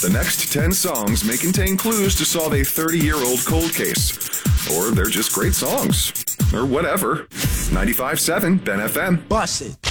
The next 10 songs may contain clues to solve a 30-year-old cold case. Or they're just great songs. Or whatever. 95.7 Ben FM. Bust it.